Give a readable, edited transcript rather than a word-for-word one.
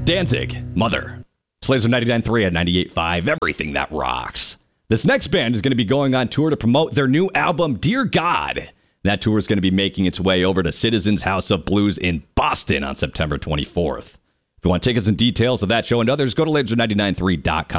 Danzig, Mother. Slaves of 99.3 at 98.5, everything that rocks. This next band is going to be going on tour to promote their new album, Dear God. That tour is going to be making its way over to Citizens House of Blues in Boston on September 24th. If you want tickets and details of that show and others, go to laser993.com.